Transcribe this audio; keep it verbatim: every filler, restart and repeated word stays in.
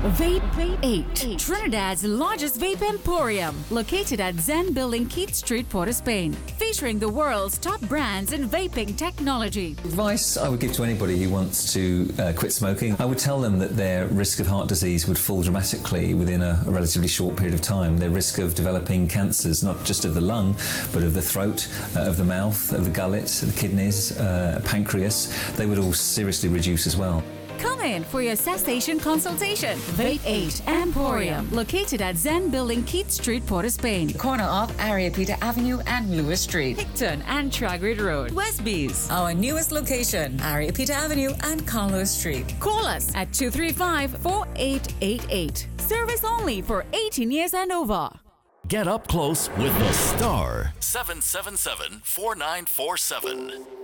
Vape eight, Trinidad's largest vape emporium, located at Zen Building, Keith Street, Port of Spain, featuring the world's top brands in vaping technology. Advice I would give to anybody who wants to uh, quit smoking, I would tell them that their risk of heart disease would fall dramatically within a, a relatively short period of time. Their risk of developing cancers, not just of the lung, but of the throat, uh, of the mouth, of the gullet, the kidneys, uh, pancreas, they would all seriously reduce as well. Come in for your cessation consultation. Vape eight Emporium, located at Zen Building, Keith Street, Port of Spain. Corner of Ariapita Avenue and Lewis Street. Hickton and Tragrid Road, Westbees. Our newest location, Ariapita Avenue and Carlos Street. Call us at two three five, four eight eight eight. Service only for eighteen years and over. Get up close with the Star. seven seven seven, four nine four seven.